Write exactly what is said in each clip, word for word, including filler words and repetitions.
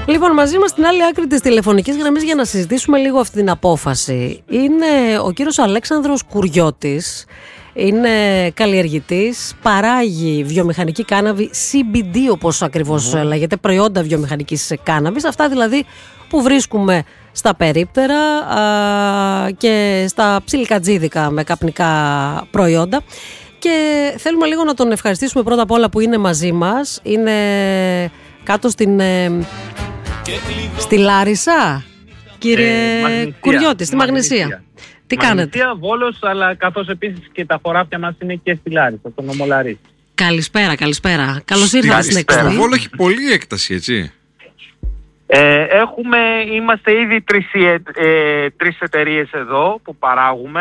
Λοιπόν, μαζί μας στην άλλη άκρη της τηλεφωνικής γραμμής για να συζητήσουμε λίγο αυτή την απόφαση είναι ο κύριος Αλέξανδρος Κουριώτης. Είναι καλλιεργητής, παράγει βιομηχανική κάναβη σι μπι ντι, όπως ακριβώς mm. λέγεται, προϊόντα βιομηχανικής κάναβης. Αυτά δηλαδή που βρίσκουμε στα περίπτερα α, και στα ψιλικατζίδικα με καπνικά προϊόντα. Και θέλουμε λίγο να τον ευχαριστήσουμε πρώτα απ' όλα που είναι μαζί μας. Είναι κάτω στην, ε, στη Λάρισα, κύριε ε, Κουριώτη, στη Μαγνησία. Μαγνησία. Τι κάνετε? Μαγνησία, Βόλος, αλλά καθώς επίσης και τα χωράφια μας είναι και στη Λάρισα, στον Ομολαρή. Καλησπέρα, καλησπέρα. Καλώς ήρθατε στην εκπομπή. Στο Βόλο έχει πολλή έκταση, έτσι. Ε, έχουμε, είμαστε ήδη τρεις, ε, τρεις εταιρείες εδώ που παράγουμε.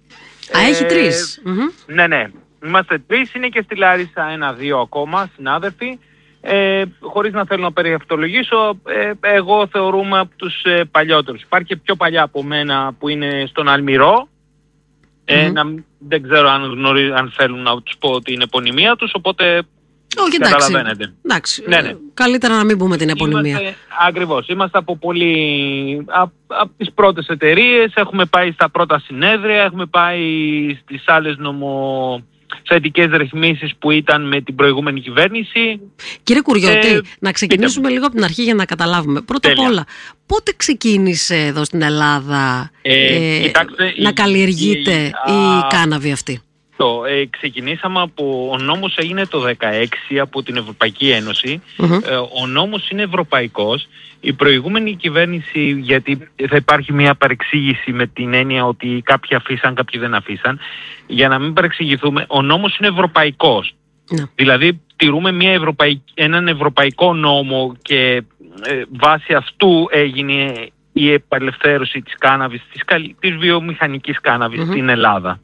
Α, ε, έχει τρεις. Ναι, ναι. Είμαστε τρεις, είναι και στη Λάρισα ένα-δύο ακόμα συνάδελφοι. Ε, χωρίς να θέλω να περιευτολογήσω, ε, εγώ θεωρούμε από τους ε, παλιότερους. Υπάρχει και πιο παλιά από μένα που είναι στον Αλμυρό. Ε, mm-hmm. να, δεν ξέρω αν, γνωρί, αν θέλουν να τους πω την επωνυμία τους, οπότε όχι, καταλαβαίνετε. Εντάξει, ναι, ναι. Καλύτερα να μην πούμε την επωνυμία. Είμαστε, ακριβώς. Είμαστε από πολύ, από, από τις πρώτες εταιρείες, έχουμε πάει στα πρώτα συνέδρια, έχουμε πάει στις άλλες νομο... θετικές ρυθμίσεις που ήταν με την προηγούμενη κυβέρνηση. Κύριε Κουριώτη, ε, να ξεκινήσουμε λίγο από την αρχή για να καταλάβουμε. Πρώτα απ' όλα, πότε ξεκίνησε εδώ στην Ελλάδα ε, ε, κοιτάξτε, να η, καλλιεργείται η, η, η κάναβη αυτή? Το, ε, ξεκινήσαμε από, ο νόμος έγινε το δεκαέξι από την Ευρωπαϊκή Ένωση. Mm-hmm. Ε, ο νόμος είναι ευρωπαϊκός. Η προηγούμενη κυβέρνηση, γιατί θα υπάρχει μια παρεξήγηση με την έννοια ότι κάποιοι αφήσαν, κάποιοι δεν αφήσαν, για να μην παρεξηγηθούμε, ο νόμος είναι ευρωπαϊκός. Ναι. Δηλαδή τηρούμε μια ευρωπαϊκ... έναν ευρωπαϊκό νόμο και ε, βάσει αυτού έγινε η επαλευθέρωση της κάναβης, της, της βιομηχανικής κάναβης mm-hmm. στην Ελλάδα.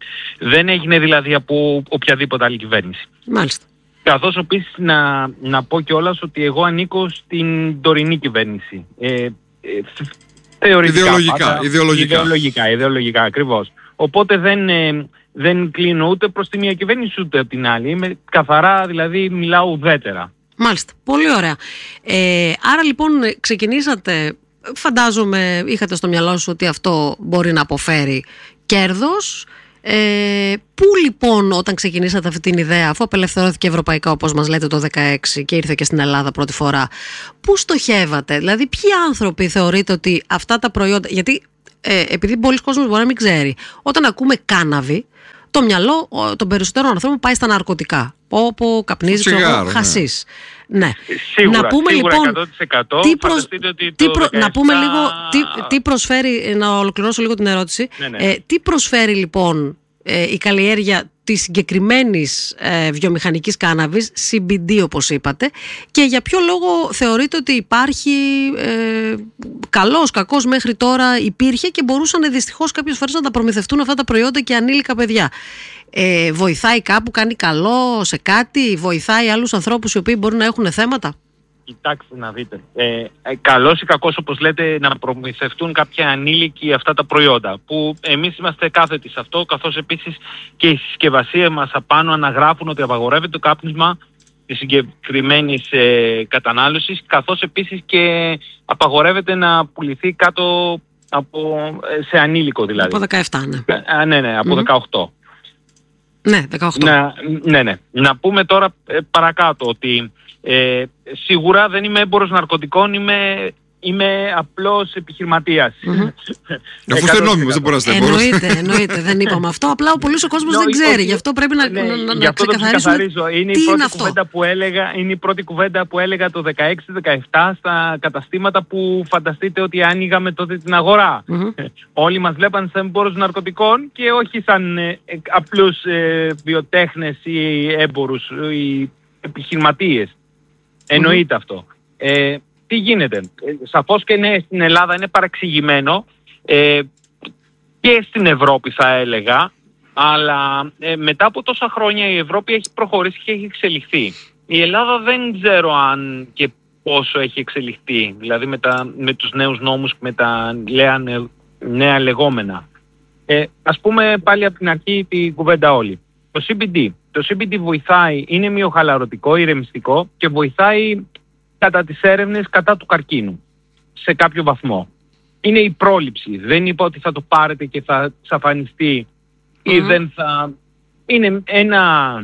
Δεν έγινε δηλαδή από οποιαδήποτε άλλη κυβέρνηση. Μάλιστα. Καθώς επίσης να, να πω κιόλας ότι εγώ ανήκω στην τωρινή κυβέρνηση. Ε, ε, θεωρητικά, ιδεολογικά, πάντα, ιδεολογικά. Ιδεολογικά, ιδεολογικά, ακριβώς. Οπότε δεν, ε, δεν κλείνω ούτε προς τη μία κυβέρνηση ούτε από την άλλη. Είμαι καθαρά, δηλαδή μιλάω ουδέτερα. Μάλιστα, πολύ ωραία. Ε, άρα λοιπόν ξεκινήσατε, φαντάζομαι είχατε στο μυαλό σου ότι αυτό μπορεί να αποφέρει κέρδος. Ε, πού λοιπόν όταν ξεκινήσατε αυτή την ιδέα, αφού απελευθερώθηκε ευρωπαϊκά όπως μας λέτε το δεκαέξι και ήρθε και στην Ελλάδα πρώτη φορά, πού στοχεύατε? Δηλαδή ποιοι άνθρωποι θεωρείτε ότι αυτά τα προϊόντα, γιατί ε, επειδή πολλοί κόσμος μπορεί να μην ξέρει, όταν ακούμε κάναβη το μυαλό των περισσότερων ανθρώπων πάει στα ναρκωτικά, όπου καπνίζει, ξέρω, χασίς. Ναι. Σίγουρα, να πούμε σίγουρα λοιπόν, εκατό τοις εκατό, τι, προσ... ότι τι το προ... δεκαεπτά... να πούμε λίγο τι, τι προσφέρει, να ολοκληρώσω λίγο την ερώτηση, ναι, ναι. Ε, τι προσφέρει λοιπόν ε, η καλλιέργεια της συγκεκριμένης ε, βιομηχανικής κάναβης, σι μπι ντι όπως είπατε, και για ποιο λόγο θεωρείτε ότι υπάρχει ε, καλός, κακός μέχρι τώρα υπήρχε και μπορούσαν δυστυχώς κάποιες φορές να τα προμηθευτούν αυτά τα προϊόντα και ανήλικα παιδιά. Ε, βοηθάει κάπου, κάνει καλό σε κάτι, βοηθάει άλλους ανθρώπους οι οποίοι μπορεί να έχουν θέματα? Κοιτάξτε να δείτε. Ε, καλός ή κακός, όπως λέτε, να προμηθευτούν κάποια ανήλικοι αυτά τα προϊόντα. Που εμείς είμαστε κάθετοι σε αυτό, καθώς επίσης και οι συσκευασίες μας απάνω αναγράφουν ότι απαγορεύεται το κάπνισμα της συγκεκριμένης ε, κατανάλωσης, καθώς επίσης και απαγορεύεται να πουληθεί κάτω από, σε ανήλικο δηλαδή. Από δεκαεπτά, ναι. Α, ναι, ναι, από mm-hmm. δεκαοκτώ. Ναι, δεκαοκτώ. Να, ναι, ναι. Να πούμε τώρα ε, παρακάτω ότι ε, σίγουρα δεν είμαι έμπορος ναρκωτικών, είμαι, είμαι απλός επιχειρηματίας. Mm-hmm. Αφού είστε νόμιμος δεν μπορεί να είστε έμπορος. Εννοείται, εννοείται, δεν είπαμε αυτό. Απλά ο πολλής ο κόσμος no, δεν ξέρει. όχι, γι' αυτό πρέπει να, ναι, να, να, να ξεκαθαρίσουμε είναι τι είναι είναι αυτό. Κουβέντα που έλεγα, είναι η πρώτη κουβέντα που έλεγα το δεκαέξι δεκαεπτά στα καταστήματα που φανταστείτε ότι άνοιγαμε τότε την αγορά. Mm-hmm. Όλοι μας βλέπαν σαν έμπορους ναρκωτικών και όχι σαν ε, ε, απλούς ε, βιοτέχνες ή έμπορους ή επιχειρηματίες. Εννοείται mm-hmm. αυτό. Ε, τι γίνεται? Ε, σαφώς και ναι, στην Ελλάδα είναι παραξηγημένο ε, και στην Ευρώπη θα έλεγα, αλλά ε, μετά από τόσα χρόνια η Ευρώπη έχει προχωρήσει και έχει εξελιχθεί. Η Ελλάδα δεν ξέρω αν και πόσο έχει εξελιχθεί, δηλαδή με, τα, με τους νέους νόμους, με τα νέα, νέα λεγόμενα. Ε, ας πούμε πάλι από την αρχή την κουβέντα όλη. Το σι μπι ντι. Το σι μπι ντι βοηθάει, είναι μειοχαλαρωτικό, ηρεμιστικό και βοηθάει κατά τις έρευνες κατά του καρκίνου σε κάποιο βαθμό. Είναι η πρόληψη. Δεν είπα ότι θα το πάρετε και θα εξαφανιστεί mm-hmm. ή δεν θα... Είναι ένα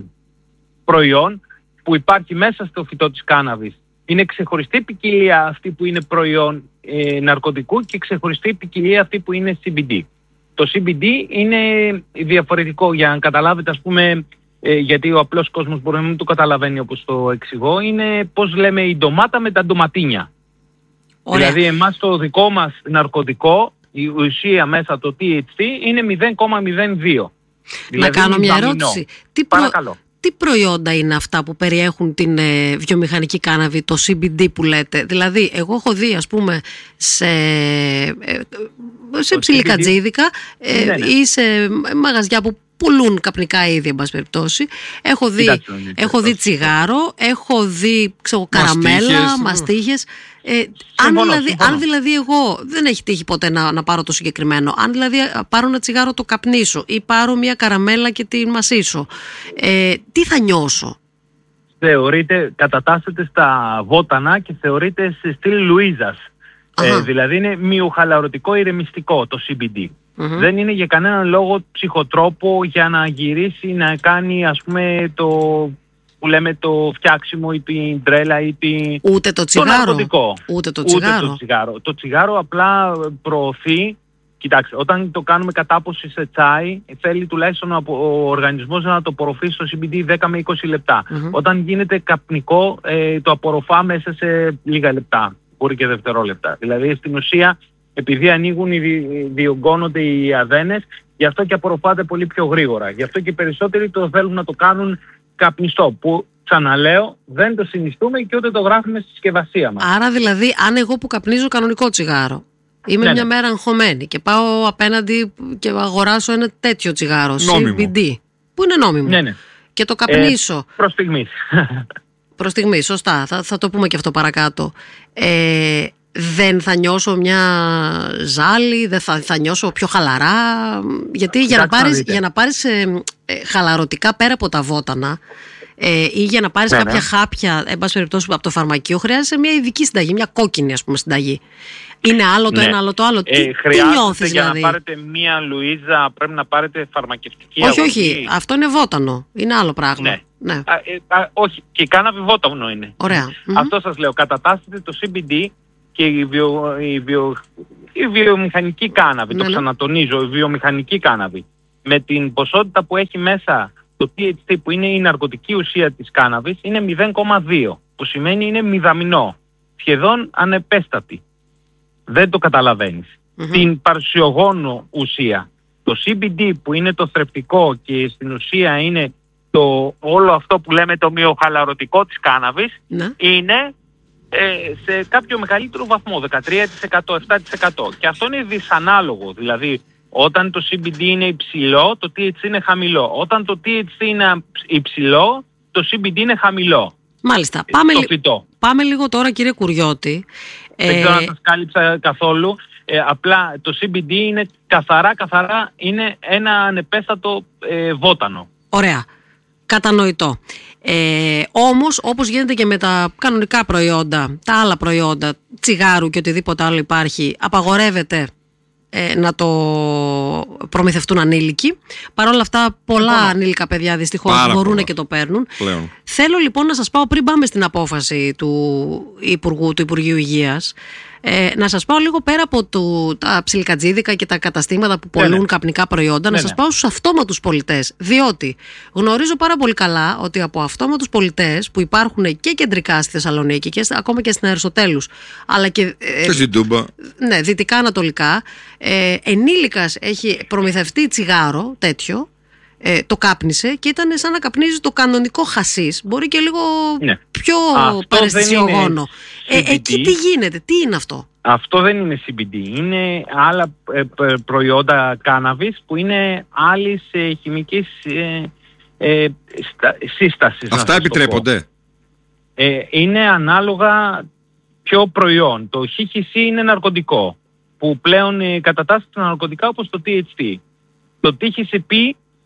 προϊόν που υπάρχει μέσα στο φυτό της κάναβης. Είναι ξεχωριστή ποικιλία αυτή που είναι προϊόν ε, ναρκωτικού και ξεχωριστή ποικιλία αυτή που είναι σι μπι ντι. Το σι μπι ντι είναι διαφορετικό, για να καταλάβετε, ας πούμε, ε, γιατί ο απλός κόσμος μπορεί να μην το καταλαβαίνει όπως το εξηγώ, είναι πώς λέμε η ντομάτα με τα ντοματίνια. Ωραία. Δηλαδή εμάς το δικό μας ναρκωτικό, η ουσία μέσα το τι έιτς τι είναι μηδέν κόμμα μηδέν δύο. Δηλαδή, να κάνω μια ερώτηση. Τι, προ... Παρακαλώ. Τι προϊόντα είναι αυτά που περιέχουν την ε, βιομηχανική κάναβη, το σι μπι ντι που λέτε? Δηλαδή, εγώ έχω δει, ας πούμε, σε, ε, σε ψιλικατζίδικα ε, ναι, ναι. ή σε μαγαζιά που πουλούν καπνικά είδη, εν πάση περιπτώσει. Έχω δει, Κοιτάξτε, έχω δει τσιγάρο, έχω δει ξέρω, καραμέλα, μαστίχες. Ε, αν, δηλαδή, αν δηλαδή εγώ δεν έχει τύχει ποτέ να, να πάρω το συγκεκριμένο, αν δηλαδή πάρω ένα τσιγάρο το καπνίσω ή πάρω μια καραμέλα και τη μασίσω, ε, τι θα νιώσω? Θεωρείται, κατατάσσεται στα βότανα και θεωρείται σε στυλ Λουίζας. Ε, δηλαδή είναι μυοχαλαρωτικό ηρεμιστικό το σι μπι ντι. Mm-hmm. Δεν είναι για κανέναν λόγο ψυχοτρόπο για να γυρίσει να κάνει, ας πούμε, το που λέμε το φτιάξιμο ή την τρέλα ή την... Ούτε το τσιγάρο. Το Ούτε το τσιγάρο. Ούτε το τσιγάρο. Το τσιγάρο απλά προωθεί. Κοιτάξτε, όταν το κάνουμε κατάποση σε τσάι, θέλει τουλάχιστον ο οργανισμός να το απορροφήσει στο σι μπι ντι δέκα με είκοσι λεπτά. Mm-hmm. Όταν γίνεται καπνικό, ε, το απορροφά μέσα σε λίγα λεπτά. Μπορεί και δευτερόλεπτα. Δηλαδή στην ουσία, επειδή ανοίγουν, διωγγώνονται οι αδένες, γι' αυτό και απορροφάται πολύ πιο γρήγορα. Γι' αυτό και οι περισσότεροι το θέλουν να το κάνουν καπνιστό. Που ξαναλέω, δεν το συνιστούμε και ούτε το γράφουμε στη συσκευασία μας. Άρα δηλαδή, αν εγώ που καπνίζω κανονικό τσιγάρο, είμαι ναι, μια ναι. μέρα αγχωμένη και πάω απέναντι και αγοράσω ένα τέτοιο τσιγάρο, σι μπι ντι, που είναι νόμιμο, ναι, ναι. και το καπνίσω. Ε, προς στιγμής. Προς στιγμής, σωστά. Θα, θα το πούμε και αυτό παρακάτω. Ε, δεν θα νιώσω μια ζάλη, δεν θα, θα νιώσω πιο χαλαρά? Γιατί για να, πάρεις, για να πάρεις ε, ε, χαλαρωτικά πέρα από τα βότανα ε, ή για να πάρεις ναι, κάποια ναι. χάπια, εν πάση περιπτώσει, από το φαρμακείο, χρειάζεσαι μια ειδική συνταγή, μια κόκκινη ας πούμε συνταγή. Είναι άλλο το ναι. ένα, άλλο το άλλο. Ε, τι, χρειάζεται τι νιώθεις για δηλαδή? να πάρετε μία Λουίζα πρέπει να πάρετε φαρμακευτική όχι, αγωγή. Όχι, αυτό είναι βότανο. Είναι άλλο πράγμα. Ναι. Ναι. Α, ε, α, όχι, και η κάναβη βότανο είναι. Ωραία. Αυτό σας λέω. Κατατάσσεται το σι μπι ντι και η, βιο, η, βιο, η βιομηχανική κάναβη. Ναι, το ξανατονίζω, η βιομηχανική κάναβη. Με την ποσότητα που έχει μέσα το τι έιτς τι που είναι η ναρκωτική ουσία της κάναβης είναι μηδέν κόμμα δύο, που σημαίνει είναι μηδαμινό. Σχεδόν ανεπέστατη. Δεν το καταλαβαίνεις. Mm-hmm. Την παρουσιογόνο ουσία. Το σι μπι ντι που είναι το θρεπτικό και στην ουσία είναι το, όλο αυτό που λέμε το μυοχαλαρωτικό της κάναβης, mm-hmm. είναι ε, σε κάποιο μεγαλύτερο βαθμό, δεκατρία τοις εκατό, επτά τοις εκατό. Και αυτό είναι δυσανάλογο. Δηλαδή όταν το σι μπι ντι είναι υψηλό, το τι έιτς τι είναι χαμηλό. Όταν το τι έιτς τι είναι υψηλό, το σι μπι ντι είναι χαμηλό. Μάλιστα. Πάμε, λι... Πάμε λίγο τώρα, κύριε Κουριώτη. Δεν ξέρω ε... αν σας κάλυψα καθόλου. Ε, απλά το σι μπι ντι είναι καθαρά, καθαρά είναι ένα ανεπέστατο ε, βότανο. Ωραία. Κατανοητό. Ε, όμως, όπως γίνεται και με τα κανονικά προϊόντα, τα άλλα προϊόντα, τσιγάρου και οτιδήποτε άλλο υπάρχει, απαγορεύεται ε, να το προμηθευτούν ανήλικοι. Παρ' όλα αυτά, πολλά Ακόμα. ανήλικα παιδιά δυστυχώς μπορούν πολλά. και το παίρνουν. Πλέον. Θέλω λοιπόν να σας πάω, πριν πάμε στην απόφαση του Υπουργού, του Υπουργείου Υγείας, Ε, να σας πάω λίγο πέρα από το, τα ψιλικατζίδικα και τα καταστήματα που πολλούν ναι, ναι. καπνικά προϊόντα, ναι, να σας ναι. πάω στους αυτόματους πολιτές. Διότι γνωρίζω πάρα πολύ καλά ότι από αυτόματους πολιτές που υπάρχουν και κεντρικά στη Θεσσαλονίκη και ακόμα και στην Αριστοτέλους, αλλά και, ε, και στην Τούμπα, ναι, δυτικά ανατολικά, ε, ενήλικας έχει προμηθευτεί τσιγάρο τέτοιο, ε, το κάπνισε και ήταν σαν να καπνίζει το κανονικό χασίς. Μπορεί και λίγο ναι. πιο παραισθησιογόνο. Ε, εκεί τι γίνεται, τι είναι αυτό? Αυτό δεν είναι σι μπι ντι. Είναι άλλα ε, προϊόντα κάναβης που είναι άλλης ε, χημικής ε, ε, στα, σύστασης. Αυτά επιτρέπονται? Ε, είναι ανάλογα ποιο προϊόν. Το έιτς έιτς σι είναι ναρκωτικό, που πλέον ε, κατατάσσεται ναρκωτικά όπως το τι έιτς τι. Το τι έιτς πι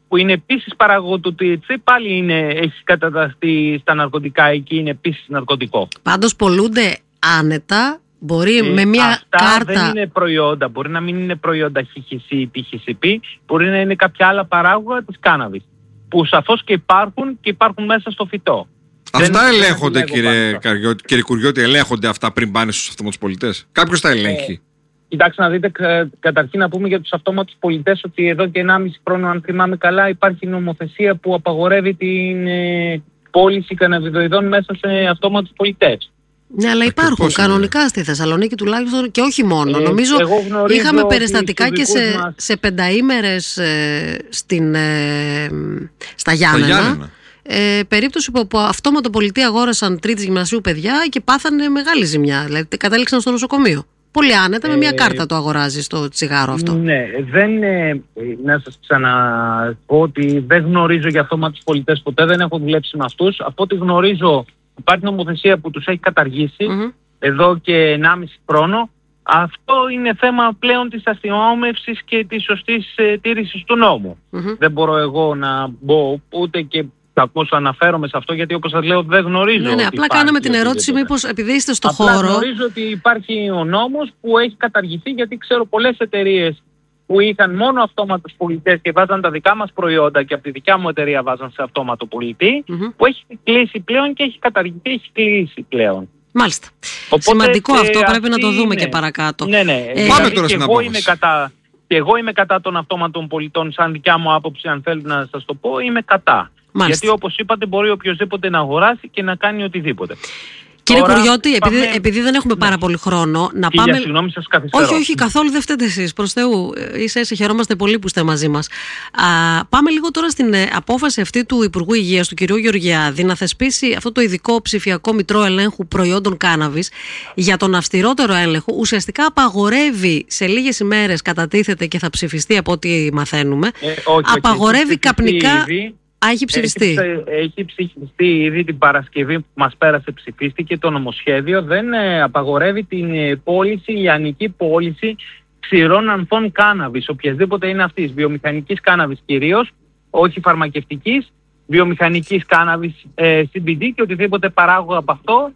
που είναι επίσης παραγωγό του τι έιτς σι, πάλι είναι, έχει καταταστεί στα ναρκωτικά, εκεί είναι επίσης ναρκωτικό. Πάντως πολλούνται άνετα, μπορεί ε, με μια αυτά κάρτα... δεν είναι προϊόντα, μπορεί να μην είναι προϊόντα έιτς άι σι ή τι έιτς σι πι, μπορεί να είναι κάποια άλλα παράγωγα της κάναβης, που σαφώς και υπάρχουν και υπάρχουν μέσα στο φυτό. Αυτά δεν ελέγχονται, κύριε, Καριώτη, κύριε Κουριώτη, ελέγχονται αυτά πριν πάνε στους αυτόματους πολιτές? Κάποιος τα ελέγχει? Ε, Κοιτάξτε να δείτε, καταρχήν να πούμε για τους αυτόματους πολιτές ότι εδώ και ενάμιση χρόνο, αν θυμάμαι καλά, υπάρχει νομοθεσία που απαγορεύει την ε, πώληση καναβιδοειδών μέσα σε αυτόματους πολιτές. Ναι, αλλά υπάρχουν κανονικά είναι στη Θεσσαλονίκη τουλάχιστον, και όχι μόνο. Ε, Νομίζω είχαμε περιστατικά και σε, μας... σε πενταήμερες ε, στην, ε, στα Γιάννενα. Στα Γιάννενα. Ε, περίπτωση που από αυτόματο πολιτή αγόρασαν τρίτης γυμνασίου παιδιά και πάθανε μεγάλη ζημιά. Δηλαδή κατέληξαν στο νοσοκομείο. Πολύ άνετα, με μια κάρτα το αγοράζει το τσιγάρο αυτό. Ναι, δεν, ε, να σας ξαναπώ ότι δεν γνωρίζω για αυτόματους πολιτές ποτέ, δεν έχω δουλέψει με αυτούς. Από ό,τι γνωρίζω υπάρχει νομοθεσία που τους έχει καταργήσει mm-hmm. εδώ και ενάμιση χρόνο. Αυτό είναι θέμα πλέον της αστυνόμευσης και της σωστής ε, τήρησης του νόμου. Mm-hmm. Δεν μπορώ εγώ να μπω ούτε και κακώς αναφέρομαι σε αυτό, γιατί όπως σας λέω δεν γνωρίζω. Ναι, ναι, απλά κάναμε την ερώτηση μήπως επειδή είστε στο απλά χώρο. Γνωρίζω ότι υπάρχει ο νόμος που έχει καταργηθεί, γιατί ξέρω πολλές εταιρείες που είχαν μόνο αυτόματους πολιτές και βάζαν τα δικά μας προϊόντα και από τη δικιά μου εταιρεία βάζαν σε αυτόματο πολιτή, mm-hmm. που έχει κλείσει πλέον και έχει καταργηθεί, έχει κλείσει πλέον. Μάλιστα. Οπότε, σημαντικό αυτό, πρέπει αυτή, να το δούμε ναι. και παρακάτω. Ναι, ναι. Ε, Πάμε τώρα στην απόφαση. Είμαι κατά, και εγώ είμαι κατά των αυτόματων πολιτών, σαν δικιά μου άποψη, αν θέλετε να σας το πω, είμαι κατά. Μάλιστα. Γιατί όπως είπατε μπορεί οποιοδήποτε να αγοράσει και να κάνει οτιδήποτε. Κύριε Τώρα, Κουριώτη, επειδή, πάμε... επειδή δεν έχουμε πάρα πολύ χρόνο, να πάμε. Για συγγνώμη, σας καθυστερώ. Όχι, όχι, καθόλου δεν φταίτε εσείς. Προς Θεού, ίσα ίσα χαιρόμαστε πολύ που είστε μαζί μας. Α, πάμε λίγο τώρα στην ε, απόφαση αυτή του Υπουργού Υγείας, του κ. Γεωργιάδη, να θεσπίσει αυτό το ειδικό ψηφιακό μητρό ελέγχου προϊόντων κάναβης για τον αυστηρότερο έλεγχο. Ουσιαστικά απαγορεύει, σε λίγες ημέρες κατατίθεται και θα ψηφιστεί από ό,τι μαθαίνουμε. Ε, όχι, απαγορεύει όχι, καπνικά. Ήδη. Α, έχει ψηφιστεί. Έχει, έχει ψηφιστεί ήδη την Παρασκευή που μας πέρασε, ψηφίστηκε το νομοσχέδιο. Δεν ε, απαγορεύει την ε, πώληση, λιανική πώληση ξηρών ανθών κάναβης, οποιασδήποτε είναι αυτής. Βιομηχανικής κάναβης κυρίως, όχι φαρμακευτικής, βιομηχανικής κάναβης ε, σι μπι ντι και οτιδήποτε παράγω από αυτό.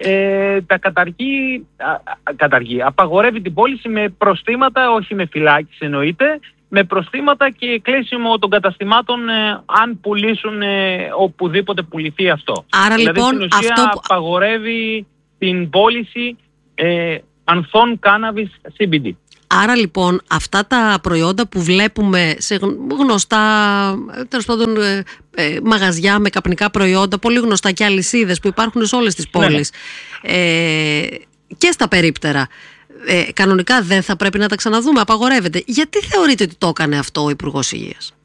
Ε, τα καταργεί, α, α, καταργεί. Απαγορεύει την πώληση με προστήματα, όχι με φυλάκιση εννοείται, με προστήματα και κλείσιμο των καταστημάτων ε, αν πουλήσουν ε, οπουδήποτε πουληθεί αυτό. Άρα δηλαδή, λοιπόν στην ουσία αυτό... απαγορεύει την πώληση ε, ανθών κάναβης σι μπι ντι. Άρα λοιπόν αυτά τα προϊόντα που βλέπουμε σε γνωστά τέλος πάντων, ε, ε, μαγαζιά με καπνικά προϊόντα, πολύ γνωστά και αλυσίδες που υπάρχουν σε όλες τις πόλεις, ναι. ε, και στα περίπτερα, Ε, κανονικά δεν θα πρέπει να τα ξαναδούμε, απαγορεύεται. Γιατί θεωρείτε ότι το έκανε αυτό ο Υπουργός Υγείας,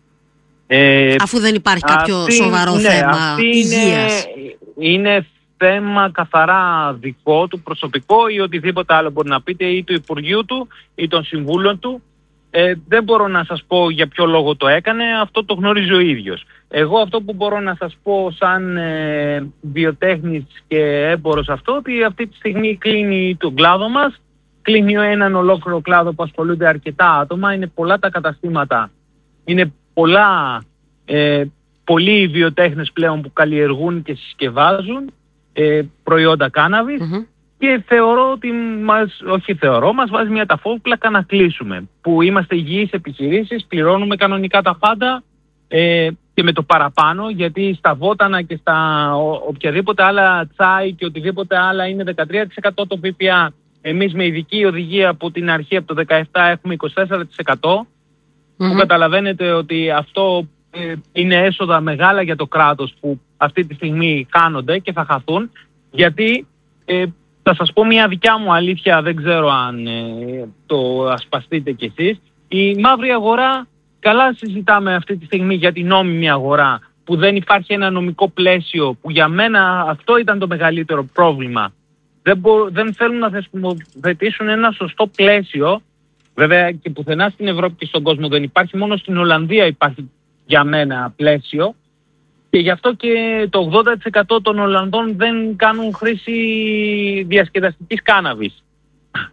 ε, αφού δεν υπάρχει κάποιο αυτή, σοβαρό ναι, θέμα υγείας? Είναι, είναι θέμα καθαρά δικό του, προσωπικό ή οτιδήποτε άλλο μπορεί να πείτε, ή του Υπουργείου του ή των συμβούλων του. Ε, δεν μπορώ να σας πω για ποιο λόγο το έκανε, αυτό το γνωρίζω ο ίδιος. Εγώ αυτό που μπορώ να σας πω σαν ε, βιοτέχνης και έμπορος αυτό, ότι αυτή τη στιγμή κλείνει τον κλάδο μας. Κλείνει έναν ολόκληρο κλάδο που ασχολούνται αρκετά άτομα, είναι πολλά τα καταστήματα, είναι πολλά, ε, πολλοί βιοτέχνες πλέον που καλλιεργούν και συσκευάζουν ε, προϊόντα κάναβης mm-hmm. και θεωρώ ότι μας, όχι θεωρώ, μας βάζει μια ταφόπλακα να κλείσουμε, που είμαστε υγιείς επιχειρήσεις, πληρώνουμε κανονικά τα πάντα ε, και με το παραπάνω, γιατί στα βότανα και στα ο, οποιαδήποτε άλλα τσάι και οτιδήποτε άλλα είναι δεκατρία τοις εκατό το ΦΠΑ. Εμείς με ειδική οδηγία από την αρχή, από το δεκαεπτά, έχουμε είκοσι τέσσερα τοις εκατό mm-hmm. που καταλαβαίνετε ότι αυτό ε, είναι έσοδα μεγάλα για το κράτος που αυτή τη στιγμή χάνονται και θα χαθούν, γιατί ε, θα σας πω μια δικιά μου αλήθεια, δεν ξέρω αν ε, το ασπαστείτε κι εσείς. Η μαύρη αγορά, καλά συζητάμε αυτή τη στιγμή για την νόμιμη αγορά, που δεν υπάρχει ένα νομικό πλαίσιο, που για μένα αυτό ήταν το μεγαλύτερο πρόβλημα. Δεν, μπο, δεν θέλουν να θεσμοθετήσουν ένα σωστό πλαίσιο. Βέβαια και πουθενά στην Ευρώπη και στον κόσμο δεν υπάρχει. Μόνο στην Ολλανδία υπάρχει για μένα πλαίσιο. Και γι' αυτό και το ογδόντα τοις εκατό των Ολλανδών δεν κάνουν χρήση διασκεδαστικής κάναβης.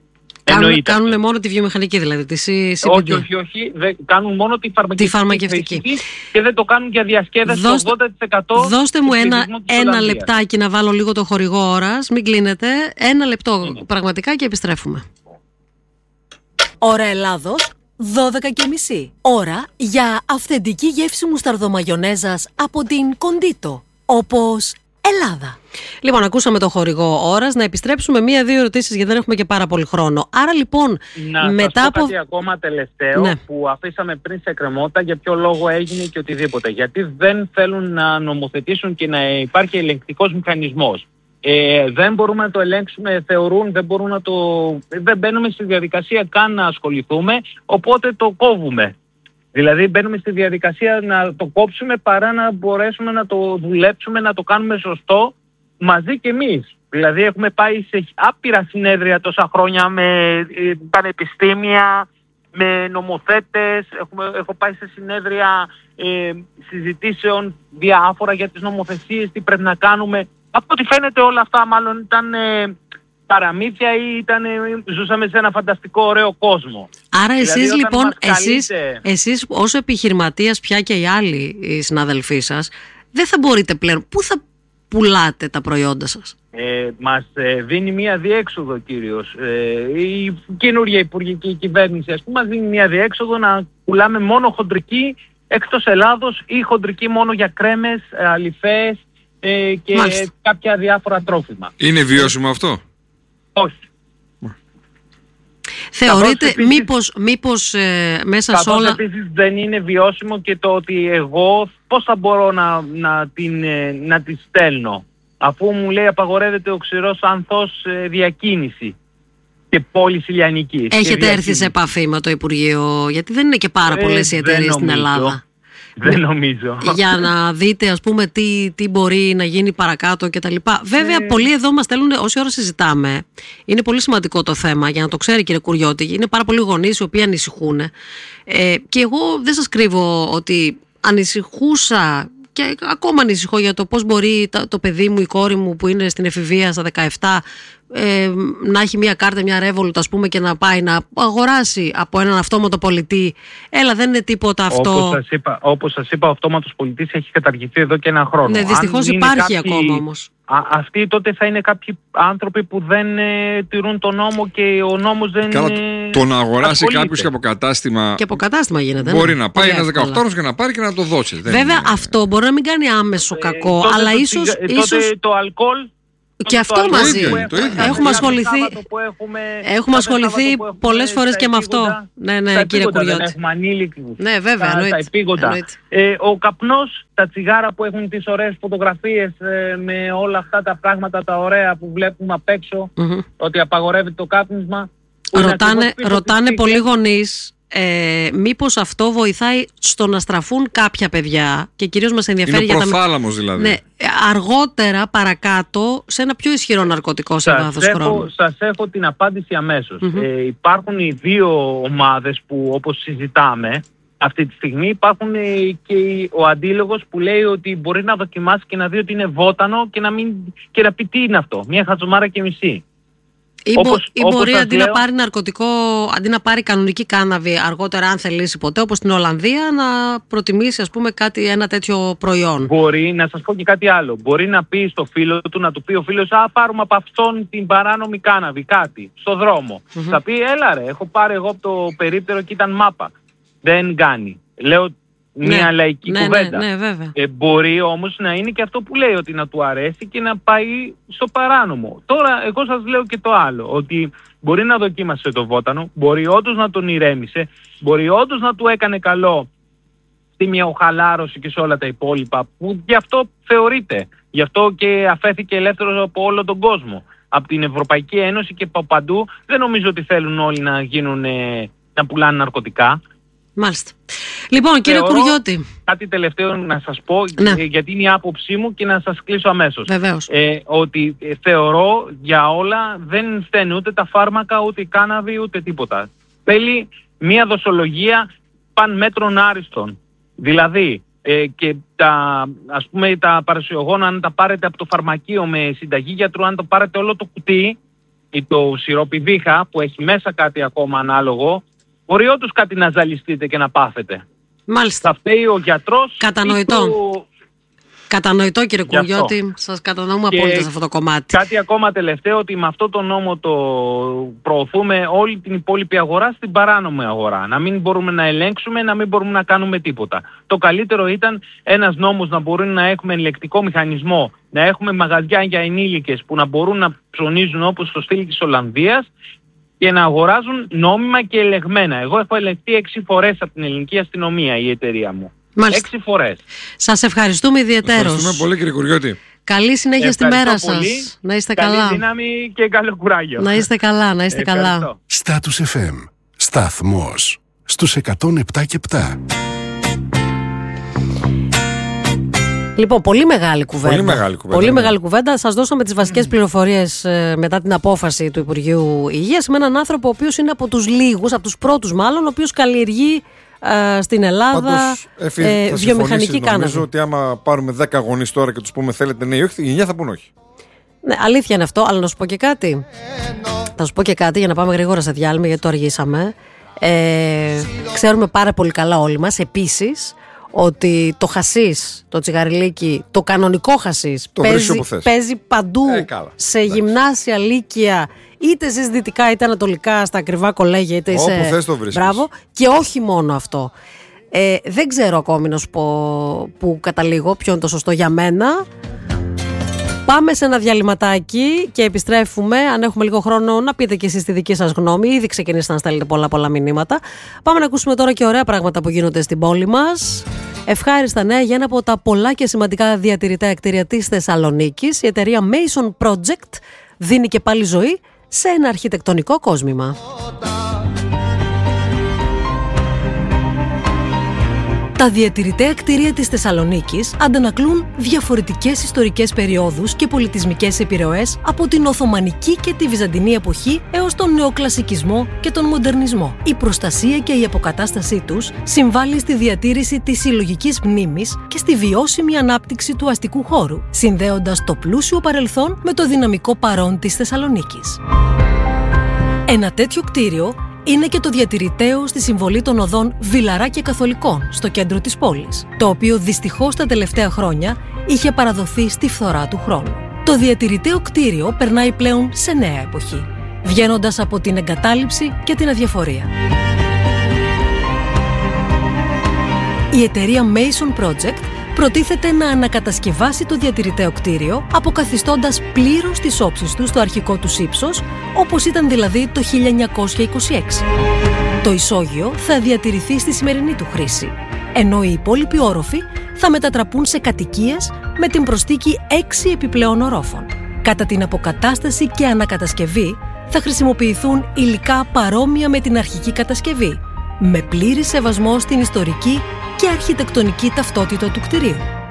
Κάνουν, κάνουν μόνο τη βιομηχανική δηλαδή, τη σι μπι ντι. Όχι, όχι, όχι. Δε, κάνουν μόνο τη φαρμακευτική. Τη φαρμακευτική. Και δεν το κάνουν για διασκέδαση το ογδόντα τοις εκατό. Δώστε μου ένα, ένα λεπτάκι να βάλω λίγο το χορηγό ώρας. Μην κλείνετε. Ένα λεπτό mm. πραγματικά και επιστρέφουμε. Ώρα Ελλάδος, δώδεκα και μισή. Ώρα για αυθεντική γεύση μουσταρδομαγιονέζας από την Κοντίτο. Όπως Ελλάδα. Λοιπόν, ακούσαμε το χορηγό ώρας. Να επιστρέψουμε μία-δύο ερωτήσεις γιατί δεν έχουμε και πάρα πολύ χρόνο. Άρα λοιπόν, να μετά σας πω από. Κάτι ακόμα τελευταίο ναι. που αφήσαμε πριν σε εκκρεμότητα, για ποιο λόγο έγινε και οτιδήποτε. Γιατί δεν θέλουν να νομοθετήσουν και να υπάρχει ελεγκτικός μηχανισμός. Ε, δεν μπορούμε να το ελέγξουμε, θεωρούν, δεν μπορούμε να το. Δεν μπαίνουμε στη διαδικασία καν να ασχοληθούμε, οπότε το κόβουμε. Δηλαδή μπαίνουμε στη διαδικασία να το κόψουμε παρά να μπορέσουμε να το δουλέψουμε, να το κάνουμε σωστό μαζί και εμείς. Δηλαδή έχουμε πάει σε άπειρα συνέδρια τόσα χρόνια με ε, πανεπιστήμια, με νομοθέτες, έχουμε, έχω πάει σε συνέδρια ε, συζητήσεων διάφορα για τις νομοθεσίες, τι πρέπει να κάνουμε. Από ό,τι φαίνεται όλα αυτά μάλλον ήταν ε, παραμύθια ή ήταν, ε, ζούσαμε σε ένα φανταστικό ωραίο κόσμο. Άρα εσείς δηλαδή, λοιπόν, εσείς, καλείτε... εσείς όσο επιχειρηματίας πια και οι άλλοι οι συναδελφοί σας, δεν θα μπορείτε πλέον, πού θα πουλάτε τα προϊόντα σας? Ε, μας ε, δίνει μία διέξοδο κύριος. Ε, η καινούργια υπουργική κυβέρνηση ας πούμε μας δίνει μία διέξοδο να πουλάμε μόνο χοντρική εκτός Ελλάδος ή χοντρική μόνο για κρέμες, αλυφές ε, και Μάλιστα. κάποια διάφορα τρόφιμα. Είναι βιώσιμο αυτό? Όχι. Θεωρείτε επίσης, μήπως, μήπως ε, μέσα σε όλα... Επίσης δεν είναι βιώσιμο και το ότι εγώ πώς θα μπορώ να, να, την, να τη στέλνω αφού μου λέει απαγορεύεται ο ξηρός άνθος ε, διακίνηση και πώληση λιανικής. Έχετε έρθει σε επαφή με το Υπουργείο, γιατί δεν είναι και πάρα πολλές οι εταιρείες στην Ελλάδα. Δεν νομίζω. Για να δείτε ας πούμε τι, τι μπορεί να γίνει παρακάτω και τα λοιπά. Βέβαια ε... πολλοί εδώ μας στέλνουν, όση ώρα συζητάμε, είναι πολύ σημαντικό το θέμα για να το ξέρει κύριε Κουριώτη. Είναι πάρα πολλοί γονείς οι οποίοι ανησυχούν ε, και εγώ δεν σας κρύβω ότι ανησυχούσα και ακόμα ανησυχώ για το πώς μπορεί το, το παιδί μου, η κόρη μου που είναι στην εφηβεία στα δεκαεπτά ε, να έχει μια κάρτα, μια Revolut ας πούμε και να πάει να αγοράσει από έναν αυτόματο πολιτή. Έλα, δεν είναι τίποτα αυτό. Όπως σας είπα, όπως σας είπα ο αυτόματος πολιτής έχει καταργηθεί εδώ και ένα χρόνο. Ναι, δυστυχώς υπάρχει κάποιοι, ακόμα όμως. Α, αυτοί τότε θα είναι κάποιοι άνθρωποι που δεν ε, τηρούν τον νόμο και ο νόμος δεν... Καλά, το να αγοράσει κάποιος και από κατάστημα... Και από κατάστημα γίνεται. Μπορεί ναι. να πάει ένα δεκαοκτάχρονος και να πάρει και να το δώσει. Βέβαια είναι... αυτό μπορεί να μην κάνει άμεσο κακό, ε, αλλά το, ίσως... Τότε ίσως... το αλκοόλ... Και αυτό το μαζί. Το ίδιο, το ίδιο. Έχουμε ασχοληθεί, έχουμε, έχουμε ασχοληθεί πολλές φορές και με αυτό. Ναι, ναι, κύριε Κουριώτη. Έχουμε ανήλικους. Ναι, βέβαια, τα, τα επίγοντα. Ε, ο καπνός, τα τσιγάρα που έχουν τις ωραίες φωτογραφίες ε, με όλα αυτά τα πράγματα τα ωραία που βλέπουμε απ' έξω, mm-hmm. ότι απαγορεύεται το κάπνισμα. Ρωτάνε, ρωτάνε πολλοί γονείς. Ε, μήπως αυτό βοηθάει στο να στραφούν κάποια παιδιά και κυρίως μας ενδιαφέρει είναι για προθάλαμος τα... δηλαδή. Ναι, αργότερα παρακάτω σε ένα πιο ισχυρό ναρκωτικό σε βάθος χρόνου. Σας έχω την απάντηση αμέσως. Mm-hmm. Ε, υπάρχουν οι δύο ομάδες που όπως συζητάμε αυτή τη στιγμή. Υπάρχουν και ο αντίλογος που λέει ότι μπορεί να δοκιμάσει και να δει ότι είναι βότανο και να, μην, και να πει τι είναι αυτό. Μια χατζομάρα και μισή. Ή, όπως, ή μπορεί όπως αντί λέω, να πάρει ναρκωτικό, αντί να πάρει κανονική κάναβη αργότερα, αν θελήσει ποτέ, όπως στην Ολλανδία, να προτιμήσει ας πούμε κάτι, ένα τέτοιο προϊόν. Μπορεί να σας πω και κάτι άλλο. Μπορεί να πει στο φίλο του, να του πει ο φίλος, α, πάρουμε από αυτόν την παράνομη κάναβη, κάτι, στο δρόμο. Mm-hmm. Θα πει, έλα ρε, έχω πάρει εγώ από το περίπτερο και ήταν μάπα. Δεν κάνει. Λέω μια ναι, λαϊκή ναι, κουβέντα. Ναι, ναι, βέβαια. Ε, μπορεί όμως να είναι και αυτό που λέει, ότι να του αρέσει και να πάει στο παράνομο. Τώρα εγώ σας λέω και το άλλο, ότι μπορεί να δοκίμασε το βότανο, μπορεί όντως να τον ηρέμησε, μπορεί όντως να του έκανε καλό στη μυοχαλάρωση και σε όλα τα υπόλοιπα, που γι' αυτό θεωρείται. Γι' αυτό και αφέθηκε ελεύθερος από όλο τον κόσμο. Από την Ευρωπαϊκή Ένωση και από παντού. Δεν νομίζω ότι θέλουν όλοι να γίνουν, να πουλάνε ναρκωτικά. Μάλιστα. Λοιπόν, κύριε Θεωρώ, Κουριώτη. κάτι τελευταίο να σας πω, ναι. γιατί είναι η άποψή μου και να σας κλείσω αμέσως. Βεβαίως. Ε, ότι ε, θεωρώ για όλα δεν φταίνε ούτε τα φάρμακα, ούτε η κάναβη, ούτε τίποτα. Θέλει μια δοσολογία παν μέτρων άριστον. Δηλαδή, ε, και τα, ας πούμε, τα παρασιογόνα, αν τα πάρετε από το φαρμακείο με συνταγή γιατρού, αν το πάρετε όλο το κουτί, ή το σιρόπι-δίχα που έχει μέσα κάτι ακόμα ανάλογο, μπορεί όντως κάτι να ζαλιστείτε και να πάθετε. Μάλιστα. Θα φταίει ο γιατρός. Κατανοητό. Το... Κατανοητό, κύριε Κουργιώτη, σας κατανοούμε και απόλυτα σε αυτό το κομμάτι. Κάτι ακόμα τελευταίο, ότι με αυτό το νόμο το προωθούμε όλη την υπόλοιπη αγορά στην παράνομη αγορά. Να μην μπορούμε να ελέγξουμε, να μην μπορούμε να κάνουμε τίποτα. Το καλύτερο ήταν ένας νόμος να μπορεί να έχουμε ελεκτικό μηχανισμό, να έχουμε μαγαζιά για ενήλικες που να μπορούν να ψωνίζουν όπως στο στυλ της Ολλανδίας και να αγοράζουν νόμιμα και ελεγμένα. Εγώ έχω ελεγχθεί έξι φορές από την ελληνική αστυνομία, η εταιρεία μου. Μάλιστα. Έξι φορές. Σας ευχαριστούμε ιδιαιτέρως. Ευχαριστούμε πολύ, κύριε Κουργιώτη. Καλή συνέχεια στη μέρα πολύ. σας. Να είστε Καλή καλά. δύναμη και καλό κουράγιο. Να είστε καλά, να είστε καλά. Status εφ εμ. Σταθμός στους εκατόν επτά και επτά. Λοιπόν, πολύ μεγάλη κουβέντα. Πολύ μεγάλη κουβέντα. Πολύ ναι. μεγάλη κουβέντα. Σας δώσαμε τις βασικές πληροφορίες ε, μετά την απόφαση του Υπουργείου Υγείας με έναν άνθρωπο ο οποίος είναι από τους λίγους, από τους πρώτους μάλλον, ο οποίος καλλιεργεί ε, στην Ελλάδα Πάντως, Εφη, ε, θα βιομηχανική κάναβη. Νομίζω ότι άμα πάρουμε δέκα γονείς τώρα και τους πούμε θέλετε ναι ή όχι, η γενιά θα πούν όχι. Ναι, αλήθεια είναι αυτό, αλλά να σου πω και κάτι. Θα σου πω και κάτι για να πάμε γρήγορα σε διάλειμμα, γιατί το αργήσαμε. Ε, ξέρουμε πάρα πολύ καλά όλοι μας επίσης ότι το χασίς, το τσιγαριλίκι, το κανονικό χασίς Το παίζει, που θες. παίζει παντού Ε, καλά. σε Εντάξει. γυμνάσια, λύκεια, είτε σε δυτικά είτε ανατολικά, στα ακριβά κολέγια, είτε Όπου σε... θες το βρίσκεις. Μπράβο. Και όχι μόνο αυτό. Ε, δεν ξέρω ακόμη να σου πω που καταλήγω, ποιο είναι το σωστό για μένα. Πάμε σε ένα διαλυματάκι και επιστρέφουμε. Αν έχουμε λίγο χρόνο, να πείτε και εσείς τη δική σας γνώμη. Ήδη ξεκινήσατε να στέλνετε πολλά πολλά μηνύματα. Πάμε να ακούσουμε τώρα και ωραία πράγματα που γίνονται στην πόλη μας. Ευχάριστα νέα για ένα από τα πολλά και σημαντικά διατηρητέα κτίρια της Θεσσαλονίκης. Η εταιρεία Mason Project δίνει και πάλι ζωή σε ένα αρχιτεκτονικό κόσμημα. Τα διατηρητέα κτίρια της Θεσσαλονίκης αντανακλούν διαφορετικές ιστορικές περιόδους και πολιτισμικές επιρροές από την Οθωμανική και τη Βυζαντινή εποχή έως τον νεοκλασικισμό και τον μοντερνισμό. Η προστασία και η αποκατάστασή τους συμβάλλει στη διατήρηση της συλλογικής μνήμης και στη βιώσιμη ανάπτυξη του αστικού χώρου, συνδέοντας το πλούσιο παρελθόν με το δυναμικό παρόν της Θεσσαλονίκης. Ένα τέτοιο κτίριο είναι και το διατηρηταίο στη συμβολή των οδών Βιλαρά και Καθολικών στο κέντρο της πόλης, το οποίο δυστυχώς τα τελευταία χρόνια είχε παραδοθεί στη φθορά του χρόνου. Το διατηρηταίο κτίριο περνάει πλέον σε νέα εποχή, βγαίνοντας από την εγκατάλειψη και την αδιαφορία. Η εταιρεία Mason Project προτίθεται να ανακατασκευάσει το διατηρηταίο κτίριο, αποκαθιστώντας πλήρως τις όψεις του στο αρχικό του ύψος, όπως ήταν δηλαδή το χίλια εννιακόσια είκοσι έξι. Το ισόγειο θα διατηρηθεί στη σημερινή του χρήση, ενώ οι υπόλοιποι όροφοι θα μετατραπούν σε κατοικίες με την προσθήκη έξι επιπλέον ορόφων. Κατά την αποκατάσταση και ανακατασκευή θα χρησιμοποιηθούν υλικά παρόμοια με την αρχική κατασκευή, με πλήρη σεβασμό στην ιστορική και αρχιτεκτονική ταυτότητα του κτηρίου.